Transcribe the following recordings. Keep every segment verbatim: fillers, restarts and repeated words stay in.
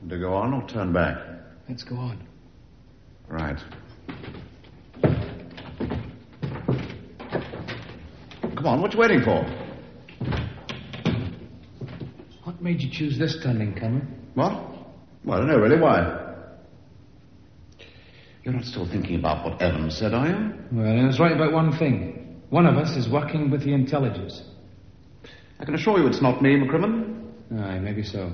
To go on or turn back? Let's go on. Right. Come on, what you waiting for? What made you choose this turning, Cameron? What? Well, I don't know, really. Why? You're not still thinking about what Evans said, are you? Well, I was right about one thing. One of us is working with the intelligence. I can assure you it's not me, McCrimmon. Aye, maybe so.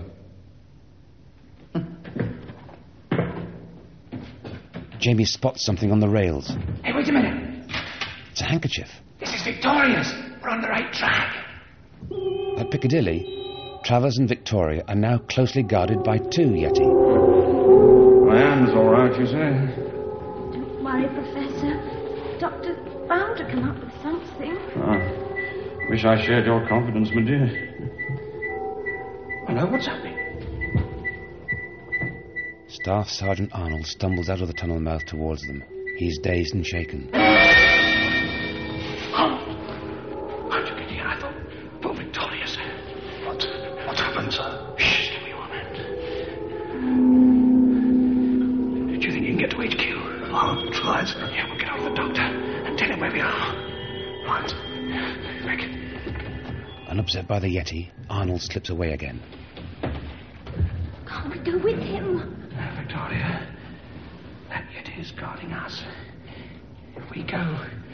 Jamie spots something on the rails. Hey, wait a minute. It's a handkerchief. This is Victoria's. We're on the right track. At Piccadilly, Travers and Victoria are now closely guarded by two Yeti. Diane's all right, you say? Don't worry, Professor. Doctor's bound to come up with something. Ah, wish I shared your confidence, my dear. Hello, what's happening? Staff Sergeant Arnold stumbles out of the tunnel mouth towards them. He's dazed and shaken. Oh! How'd you get here? I thought... thought Victoria's... What? What's happened, sir? Shh, give me a moment. Do you think you can get to H Q? I'll try, sir. Yeah, we'll get hold of the doctor and tell him where we are. Right. Rick. Unobserved by the Yeti, Arnold slips away again. Can't we go with him? Victoria, that Yeti is guarding us. If we go,